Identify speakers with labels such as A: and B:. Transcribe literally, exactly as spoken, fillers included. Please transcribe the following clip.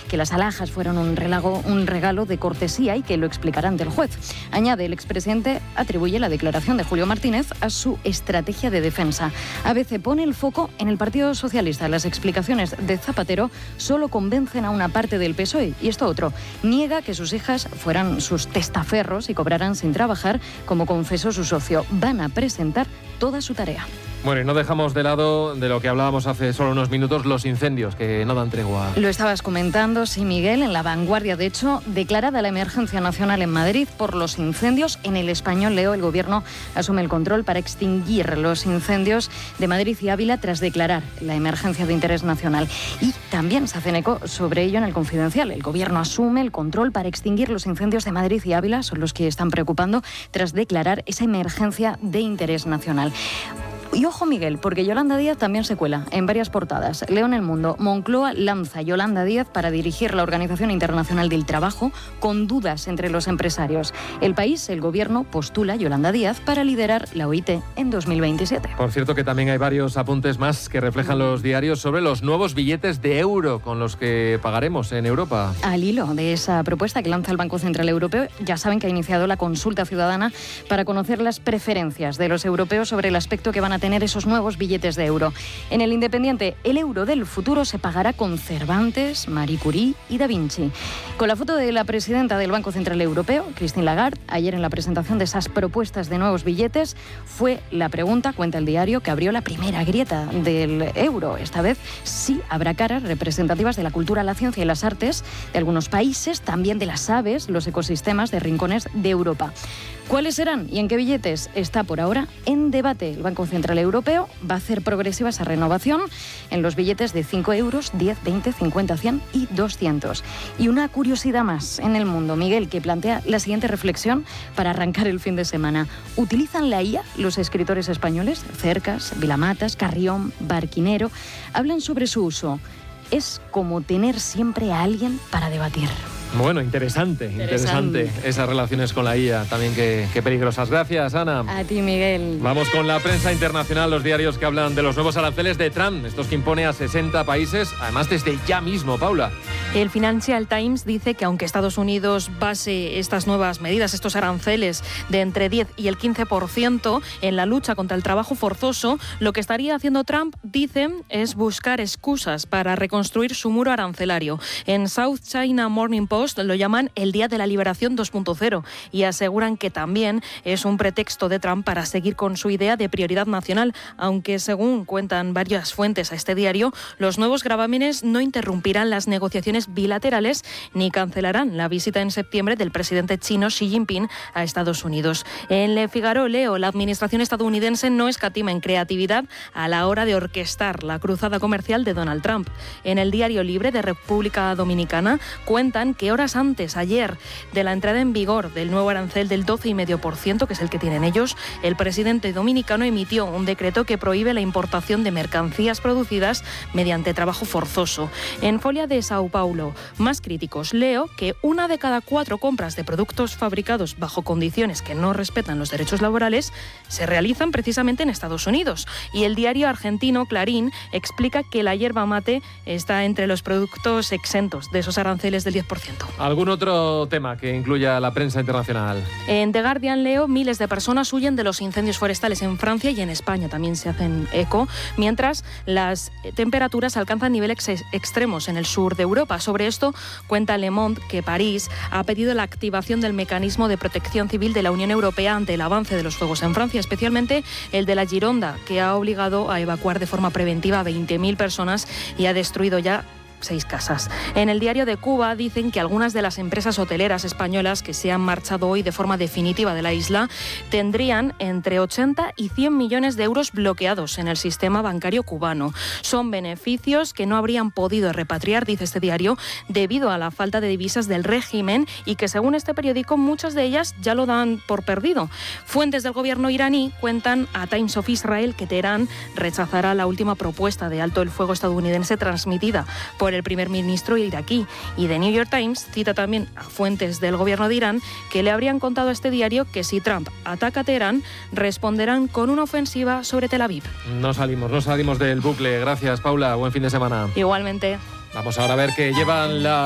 A: que las alhajas fueron un regalo, un regalo de cortesía y que lo explicará ante el juez. Añade, el expresidente atribuye la declaración de Julio Martínez a su estrategia de defensa. A B C pone el foco en el Partido Socialista. Las explicaciones de Zapatero solo convencen a una parte del P S O E y esto otro. Niega que sus hijas fueran sus testaferros y cobraran sin trabajar, como confesó su socio. Van a presentar toda su tarea.
B: Bueno, y no dejamos de lado de lo que hablábamos hace solo unos minutos, los incendios, que no dan tregua.
A: Lo estabas comentando, sí, Miguel, en La Vanguardia. De hecho, declarada la emergencia nacional en Madrid por los incendios. En El Español, leo, el Gobierno asume el control para extinguir los incendios de Madrid y Ávila tras declarar la emergencia de interés nacional. Y también se hacen eco sobre ello en El Confidencial. El Gobierno asume el control para extinguir los incendios de Madrid y Ávila, son los que están preocupando tras declarar esa emergencia de interés nacional. Y ojo, Miguel, porque Yolanda Díaz también se cuela en varias portadas. Leo en El Mundo, Moncloa lanza a Yolanda Díaz para dirigir la Organización Internacional del Trabajo con dudas entre los empresarios. El País, el Gobierno, postula a Yolanda Díaz para liderar la O I T en dos mil veintisiete.
B: Por cierto, que también hay varios apuntes más que reflejan los diarios sobre los nuevos billetes de euro con los que pagaremos en Europa.
A: Al hilo de esa propuesta que lanza el Banco Central Europeo, ya saben que ha iniciado la consulta ciudadana para conocer las preferencias de los europeos sobre el aspecto que van a tener esos nuevos billetes de euro. En El Independiente, el euro del futuro se pagará con Cervantes, Marie Curie y Da Vinci. Con la foto de la presidenta del Banco Central Europeo, Christine Lagarde, ayer en la presentación de esas propuestas de nuevos billetes, fue la pregunta, cuenta el diario, que abrió la primera grieta del euro. Esta vez sí habrá caras representativas de la cultura, la ciencia y las artes de algunos países, también de las aves, los ecosistemas de rincones de Europa. ¿Cuáles serán y en qué billetes? Está por ahora en debate. El Banco Central Europeo va a hacer progresiva esa renovación en los billetes de cinco euros, diez, veinte, cincuenta, cien y doscientos. Y una curiosidad más en El Mundo, Miguel, que plantea la siguiente reflexión para arrancar el fin de semana. ¿Utilizan la I A los escritores españoles? Cercas, Vilamatas, Carrión, Barquinero. Hablan sobre su uso. Es como tener siempre a alguien para debatir.
B: Bueno, interesante, interesante, interesante esas relaciones con la I A, también qué, qué peligrosas. Gracias, Ana.
A: A ti, Miguel.
B: Vamos con la prensa internacional, los diarios que hablan de los nuevos aranceles de Trump, estos que impone a sesenta países, además desde ya mismo, Paula.
C: El Financial Times dice que aunque Estados Unidos base estas nuevas medidas, estos aranceles de entre diez y el quince por ciento en la lucha contra el trabajo forzoso, lo que estaría haciendo Trump, dicen, es buscar excusas para reconstruir su muro arancelario. En South China Morning Post lo llaman el Día de la Liberación dos punto cero y aseguran que también es un pretexto de Trump para seguir con su idea de prioridad nacional, aunque según cuentan varias fuentes a este diario, los nuevos gravámenes no interrumpirán las negociaciones bilaterales ni cancelarán la visita en septiembre del presidente chino Xi Jinping a Estados Unidos. En Le Figaro leo, la administración estadounidense no escatima en creatividad a la hora de orquestar la cruzada comercial de Donald Trump. En el Diario Libre de República Dominicana cuentan que horas antes, ayer, de la entrada en vigor del nuevo arancel del doce coma cinco por ciento, que es el que tienen ellos, el presidente dominicano emitió un decreto que prohíbe la importación de mercancías producidas mediante trabajo forzoso. En Folia de Sao Paulo, más críticos, leo que una de cada cuatro compras de productos fabricados bajo condiciones que no respetan los derechos laborales se realizan precisamente en Estados Unidos. Y el diario argentino Clarín explica que la yerba mate está entre los productos exentos de esos aranceles del diez por ciento.
B: ¿Algún otro tema que incluya la prensa internacional? En
C: The Guardian leo, miles de personas huyen de los incendios forestales en Francia y en España también se hacen eco, mientras las temperaturas alcanzan niveles ex- extremos en el sur de Europa. Sobre esto cuenta Le Monde que París ha pedido la activación del mecanismo de protección civil de la Unión Europea ante el avance de los fuegos en Francia, especialmente el de la Gironda, que ha obligado a evacuar de forma preventiva a veinte mil personas y ha destruido ya seis casas. En el diario de Cuba dicen que algunas de las empresas hoteleras españolas que se han marchado hoy de forma definitiva de la isla tendrían entre ochenta y cien millones de euros bloqueados en el sistema bancario cubano. Son beneficios que no habrían podido repatriar, dice este diario, debido a la falta de divisas del régimen y que, según este periódico, muchas de ellas ya lo dan por perdido. Fuentes del gobierno iraní cuentan a Times of Israel que Teherán rechazará la última propuesta de alto el fuego estadounidense transmitida por el primer ministro iraquí. Y The New York Times cita también a fuentes del gobierno de Irán que le habrían contado a este diario que si Trump ataca a Teherán, responderán con una ofensiva sobre Tel Aviv.
B: No salimos, no salimos del bucle. Gracias, Paula. Buen fin de semana.
C: Igualmente.
B: Vamos ahora a ver qué llevan la